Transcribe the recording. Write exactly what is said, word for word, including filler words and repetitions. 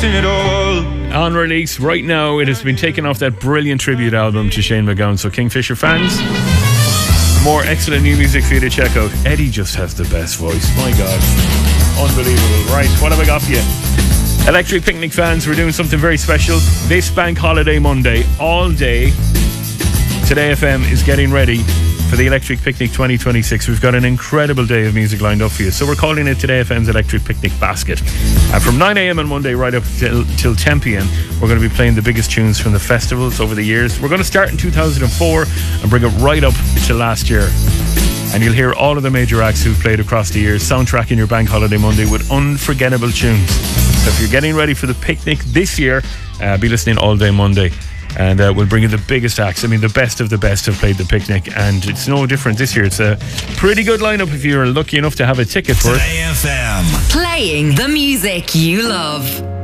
nothing at all. On release right now, it has been taken off that brilliant tribute album to Shane MacGowan. So Kingfisher fans, more excellent new music for you to check out. Eddie just has the best voice. My God, unbelievable. Right, what have I got for you? Electric Picnic fans, we're doing something very special. This Bank Holiday Monday, all day, Today F M is getting ready for the Electric Picnic twenty twenty-six. We've got an incredible day of music lined up for you. So we're calling it Today F M's Electric Picnic Basket. And from nine a.m. on Monday right up till, till ten p.m, we're going to be playing the biggest tunes from the festivals over the years. We're going to start in two thousand four and bring it right up to last year. And you'll hear all of the major acts who've played across the years, soundtracking your Bank Holiday Monday with unforgettable tunes. So if you're getting ready for the picnic this year, uh, be listening all day Monday. And uh, we'll bring you the biggest acts. I mean, the best of the best have played the picnic, and it's no different this year. It's a pretty good lineup if you're lucky enough to have a ticket for it. Today F M. Playing the music you love.